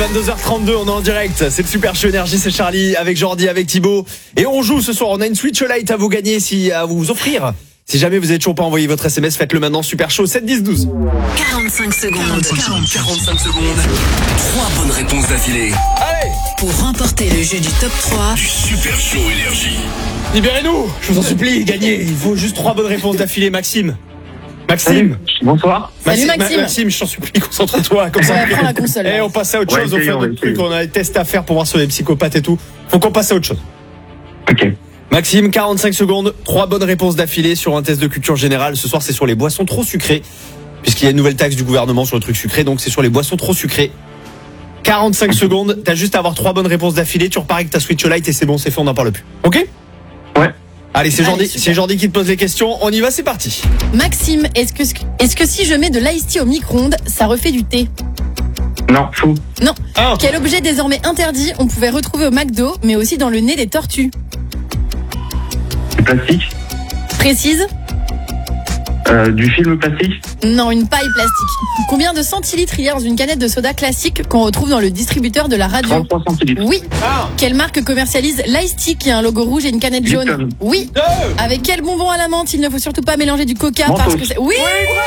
22h32, on est en direct. C'est le Super Show Énergie, c'est Charlie avec Jordi, avec Thibaut. Et on joue ce soir, on a une Switch Lite à vous gagner, à vous offrir. Si jamais vous n'avez toujours pas envoyé votre SMS, faites-le maintenant. Super Show 7 10 12. 45 secondes. 45 secondes. 3 bonnes réponses d'affilée. Allez, Pour remporter le jeu du top 3. Du Super Show Énergie. libérez-nous, je vous en supplie, gagnez. Il faut juste 3 bonnes réponses d'affilée, Maxime. Maxime. Bonsoir. Salut, Maxime. Maxime, je t'en supplie, concentre-toi. Comme ça, On va prendre la console. Et on passe à autre chose, on essaye, fait on d'autres va trucs, essayer. on a des tests à faire pour voir si on est psychopathe et tout. Faut qu'on passe à autre chose. Ok. Maxime, 45 secondes, 3 bonnes réponses d'affilée sur un test de culture générale. Ce soir, c'est sur les boissons trop sucrées, puisqu'il y a une nouvelle taxe du gouvernement sur le truc sucré, donc c'est sur les boissons trop sucrées. 45 secondes, t'as juste à avoir 3 bonnes réponses d'affilée, tu repars avec ta Switch Lite et c'est bon, c'est fait, on n'en parle plus. Ok ? Ouais. Allez, c'est Allez, Jordi, super. c'est Jordi qui te pose les questions, on y va, c'est parti. Maxime, est-ce que si je mets de l'ice tea au micro-ondes, ça refait du thé? Non, fou. Non. Ah. Quel objet désormais interdit on pouvait retrouver au McDo, mais aussi dans le nez des tortues? Du plastique. Précise? Du film plastique. Non, une paille plastique. Combien de centilitres il y a dans une canette de soda classique qu'on retrouve dans le distributeur de la radio? 33 centilitres. Oui. Ah. Quelle marque commercialise l'ice tea qui a un logo rouge et une canette jaune? Lipton. Oui. Avec quel bonbon à la menthe il ne faut surtout pas mélanger du coca Mentos. parce que c'est... Oui.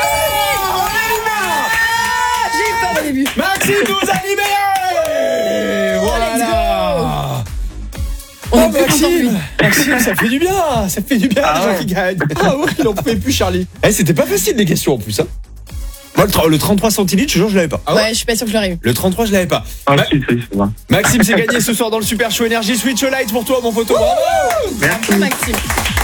J'ai eu peur au début. Maxime nous a libérés. Voilà. On Oh, est plus content que lui. Maxime, ça fait du bien, ça fait du bien Ah les gens ouais. qui gagnent. Ah ouais, il en pouvait plus Charlie. Eh, c'était pas facile les questions en plus hein. Moi le 33 centilitres, je jure, je l'avais pas. Ah Ouais, je suis pas sûr que je l'aurais eu. Le 33, je l'avais pas. Ah, Ma- si, c'est vrai. Maxime s'est gagné ce soir dans le Super Show Énergie Switch Lite pour toi mon poteau. Bravo. Merci. Maxime.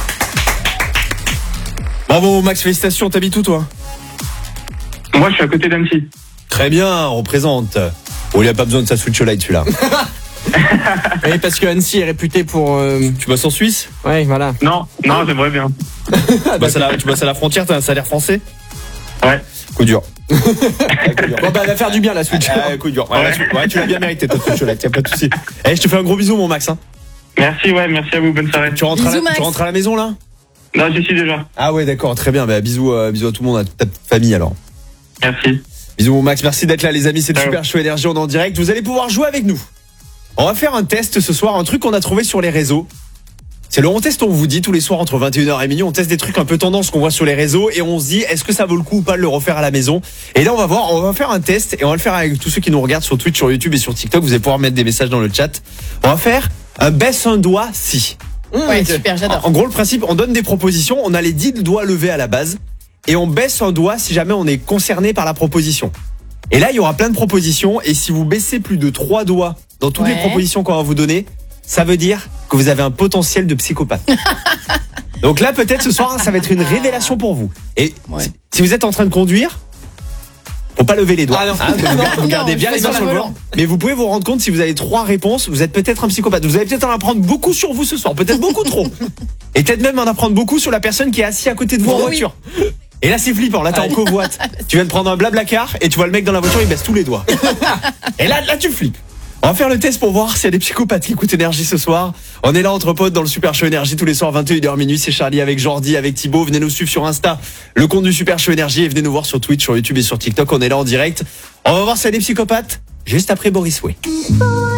Bravo Max, félicitations, t'habites où toi? Moi, je suis à côté d'Annecy. Très bien, on représente. Oh, il a pas besoin de sa Switch Lite celui-là. Oui, parce que Annecy est réputé pour. Tu bosses en Suisse? Ouais, voilà. Non, j'aimerais bien. Tu bosses à la frontière, t'as un salaire français? Ouais. Coup dur. Bon, bah, elle va faire du bien la Switch. Coup dur. Ouais, tu l'as bien mérité ta Switch Lite, y a pas de souci. Eh, je te fais un gros bisou mon Max. Hein. Merci à vous. Bonne soirée. Tu rentres, Bisous, Max. tu rentres à la maison là? Non, j'y suis déjà. Ah ouais, d'accord, très bien. Bah, bisous à tout le monde, à toute ta petite famille alors. Merci. Bisous mon Max, merci d'être là les amis, c'est le Ciao. Super Show Énergie, on est en direct. Vous allez pouvoir jouer avec nous. On va faire un test ce soir, un truc qu'on a trouvé sur les réseaux. C'est le on test, on vous dit tous les soirs entre 21h et minuit, on teste des trucs un peu tendance qu'on voit sur les réseaux et on se dit est-ce que ça vaut le coup ou pas de le refaire à la maison. Et là on va voir, on va faire un test et on va le faire avec tous ceux qui nous regardent sur Twitch, sur YouTube et sur TikTok. Vous allez pouvoir mettre des messages dans le chat. On va faire un baisse un doigt si. Ouais, super, j'adore. En gros, le principe, on donne des propositions, on a les 10 doigts levés à la base, et on baisse un doigt si jamais on est concerné par la proposition. Et là, il y aura plein de propositions, et si vous baissez plus de 3 doigts dans toutes les Ouais. propositions qu'on va vous donner, ça veut dire que vous avez un potentiel de psychopathe. Donc là, peut-être ce soir, ça va être une révélation pour vous. Et Ouais. si vous êtes en train de conduire, faut pas lever les doigts. Ah non. Vous gardez Non, bien je les fais mains sur sur le le volant. Mais vous pouvez vous rendre compte, si vous avez 3 réponses, vous êtes peut-être un psychopathe. Vous allez peut-être en apprendre beaucoup sur vous ce soir, peut-être beaucoup trop. Et peut-être même en apprendre beaucoup sur la personne qui est assise à côté de vous en Oui. voiture. Et là, c'est flippant. Là, t'es en covoite. Tu viens de prendre un blablacar et tu vois le mec dans la voiture, il baisse tous les doigts. Et là, tu flippes. On va faire le test pour voir s'il y a des psychopathes qui écoutent Énergie ce soir. On est là entre potes dans le Super Show Énergie tous les soirs 21h minuit. C'est Charlie avec Jordi, avec Thibaut. Venez nous suivre sur Insta, le compte du Super Show Énergie, et venez nous voir sur Twitch, sur YouTube et sur TikTok. On est là en direct. On va voir s'il y a des psychopathes juste après Boris Way.